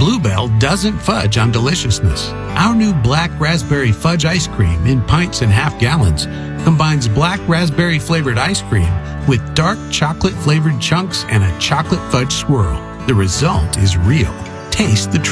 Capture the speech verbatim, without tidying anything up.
Bluebell doesn't fudge on deliciousness. Our new black raspberry fudge ice cream in pints and half gallons combines black raspberry flavored ice cream with dark chocolate flavored chunks and a chocolate fudge swirl. The result is real. Taste the truth.